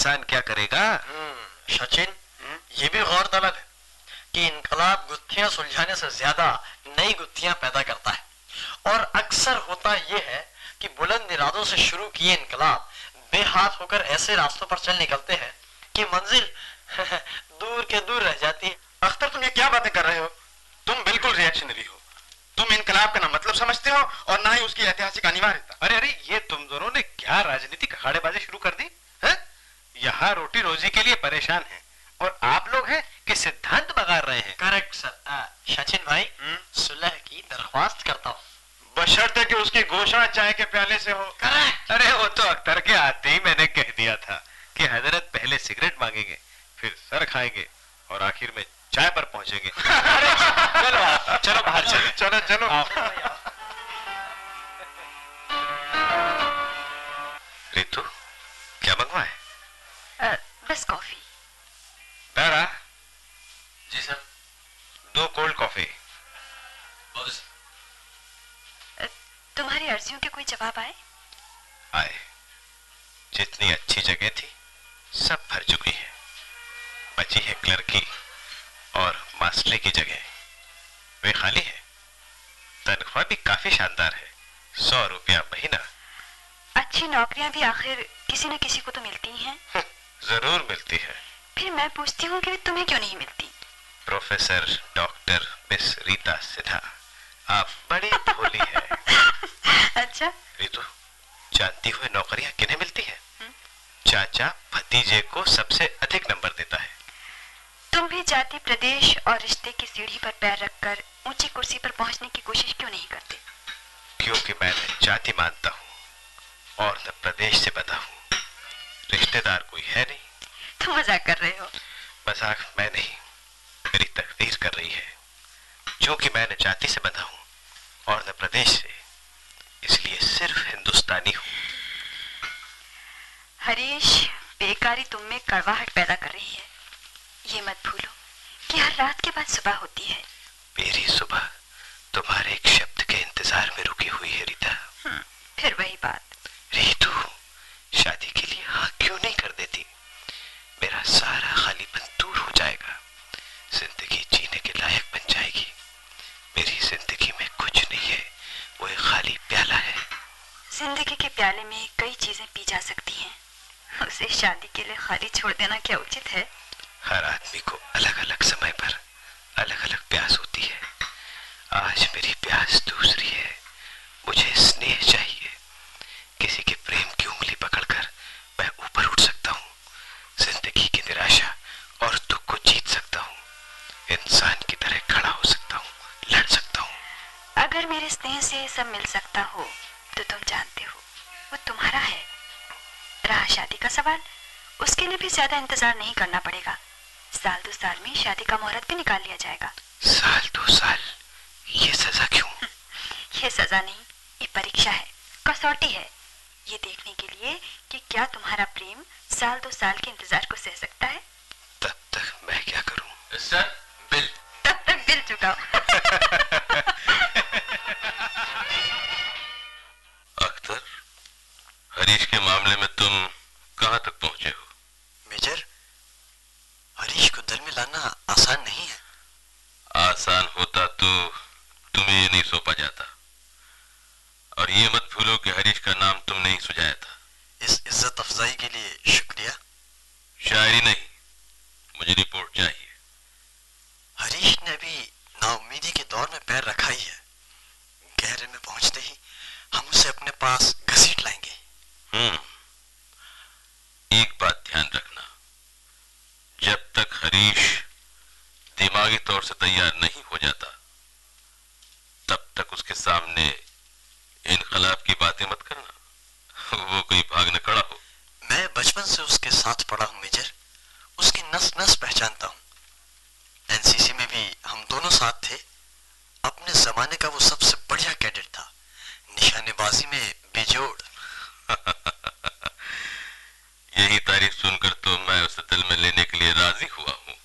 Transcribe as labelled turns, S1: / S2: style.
S1: इंसान क्या करेगा?
S2: सचिन, ये भी गौर तलब है कि इनकलाब गुत्थियां सुलझाने से ज्यादा नई गुत्थियां पैदा करता है, और अक्सर होता यह है कि बुलंद इरादों से शुरू किए इनकलाब बेहाथ होकर ऐसे रास्तों पर चल निकलते हैं कि मंजिल दूर के दूर रह जाती है।
S3: अख्तर, तुम ये क्या बातें कर रहे हो? तुम बिल्कुल रिएक्शनरी हो। तुम इनकलाब का ना मतलब समझते हो और ना ही उसकी ऐतिहासिक अनिवार्यता।
S1: अरे अरे, ये तुम दोनों ने क्या राजनीतिक अखाड़ेबाजी शुरू कर दी है? यहाँ रोटी रोजी के लिए परेशान हैं और आप लोग हैं कि सिद्धांत बगार रहे हैं।
S2: Correct sir. सचिन भाई, सुलह की दरख्वास्त करता हूँ,
S3: बशर्ते कि उसकी घोषणा चाय के प्याले से हो।
S2: करेक्ट।
S1: अरे वो तो अख्तर के आते ही मैंने कह दिया था कि हजरत पहले सिगरेट मांगेंगे, फिर सर खाएंगे और आखिर में चाय पर पहुंचेंगे। चलो चलो बाहर चले।
S3: चलो चलो।
S1: रितु, क्या मंगवाए?
S4: बस कॉफी।
S1: तारा।
S5: जी सर।
S1: 2 cold coffee.
S5: बस।
S4: तुम्हारी अर्जियों के कोई जवाब आए?
S1: आए। जितनी अच्छी जगह थी सब भर चुकी है, बची है क्लर्की और मास्टरी की जगह, वे खाली है। तनख्वाह भी काफी शानदार है, 100 रुपया महीना।
S4: अच्छी नौकरियां भी आखिर किसी न किसी को तो मिलती ही हैं।
S1: जरूर मिलती है।
S4: फिर मैं पूछती हूँ कि तुम्हें क्यों नहीं मिलती?
S1: Professor doctor miss Rita Sinha, आप बड़ी भोली है।
S4: अच्छा।
S1: रितु, जानती हुए नौकरियां किन्हें मिलती है? चाचा भतीजे को सबसे अधिक नंबर देता है।
S4: तुम भी जाति, प्रदेश और रिश्ते की सीढ़ी पर पैर रखकर ऊंची कुर्सी पर पहुंचने की कोशिश क्यों नहीं करते?
S1: क्योंकि मैं न जाति मानता हूँ और न प्रदेश से बंधा हूँ। रिश्तेदार कोई है नहीं।
S4: तुम मजाक कर रहे हो।
S1: मजाक मैं नहीं, मेरी तकदीर कर रही है। क्योंकि मैं न जाति से बंधा हूँ और न प्रदेश से, इसलिए सिर्फ हिंदुस्तानी हूँ।
S4: हरीश, बेकारी तुम में कड़वाहट पैदा कर रही है। ये मत भूलो कि हर रात के बाद सुबह होती है।
S1: मेरी सुबह तुम्हारे एक शब्द के इंतजार में रुकी हुई है रीता।
S4: फिर वही बात।
S1: रीतू, शादी के लिए हाँ क्यों नहीं कर देती? मेरा सारा खालीपन दूर हो जाएगा, जिंदगी जीने के लायक बन जाएगी। मेरी जिंदगी में कुछ नहीं है, वो एक खाली प्याला है।
S4: जिंदगी के प्याले में कई चीजें पी जा सकती हैं, उसे शादी के लिए खाली छोड़ देना क्या उचित है?
S1: हर आदमी को अलग अलग समय पर अलग अलग प्यास होती है। आज मेरी प्यास दूसरी है। मुझे स्नेह चाहिए। किसी के प्रेम की उंगली पकड़कर मैं ऊपर उठ सकता हूँ, जिंदगी की निराशा और दुख को जीत सकता हूँ, इंसान की तरह खड़ा हो सकता हूँ, लड़ सकता हूँ।
S4: अगर मेरे स्नेह से सब मिल सकता हो तो तुम जानते हो वो तुम्हारा है। रहा शादी का सवाल, उसके लिए भी ज्यादा इंतजार नहीं करना पड़ेगा। 1-2 साल में शादी का मुहूर्त भी निकाल लिया जाएगा।
S1: 1-2 साल? ये सजा क्यों?
S4: ये सजा नहीं, ये परीक्षा है, कसौटी है, ये देखने के लिए कि क्या तुम्हारा प्रेम 1-2 साल के इंतजार को सह सकता है।
S1: तब तक मैं क्या करूं?
S5: Sir, bill.
S4: तब तक बिल चुकाओ।
S1: अख्तर, हरीश के मामले में तुम कहां तक पहुंचे हो?
S2: मेजर, हरीश को दल में लाना आसान नहीं है।
S1: आसान होता तो तुम्हें ये नहीं सौंपा जाता। और ये मत भूलो कि हरीश का नाम तुमने ही सुझाया था।
S2: इस इज्जत अफजाई के लिए शुक्रिया।
S1: शायरी नहीं, मुझे रिपोर्ट चाहिए।
S2: हरीश ने भी नाउम्मीदी के दौर में पैर रखा ही है। गहरे में पहुंचते ही हम उसे अपने पास घसीट लाएंगे।
S1: एक बात ध्यान रखना, जब तक हरीश दिमागी तौर से तैयार नहीं हो जाता तब तक उसके सामने इनकलाब की बातें मत करना, वो कोई भाग न खड़ा हो।
S2: मैं बचपन से उसके साथ पढ़ा हूं मेजर, उसकी नस नस पहचानता हूं। एनसीसी में भी हम दोनों साथ थे। अपने जमाने का वो सबसे बढ़िया कैडेट था, निशानेबाजी में बेजोड़।
S1: यही तारीफ सुनकर तो मैं उसे दिल में लेने के लिए राजी हुआ हूं।